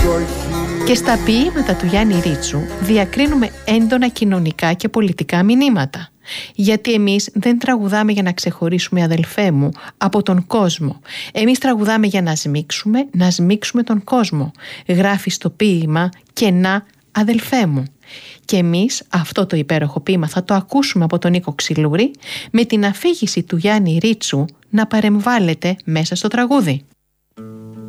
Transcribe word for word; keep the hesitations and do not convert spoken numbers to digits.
Και στα ποίηματα του Γιάννη Ρίτσου διακρίνουμε έντονα κοινωνικά και πολιτικά μηνύματα. Γιατί εμείς δεν τραγουδάμε για να ξεχωρίσουμε, αδελφέ μου, από τον κόσμο. Εμείς τραγουδάμε για να σμίξουμε, να σμίξουμε τον κόσμο. Γράφει στο ποίημα «Και να, αδελφέ μου». Και εμείς αυτό το υπέροχο ποίημα θα το ακούσουμε από τον Νίκο Ξυλούρη με την αφήγηση του Γιάννη Ρίτσου να παρεμβάλλεται μέσα στο τραγούδι.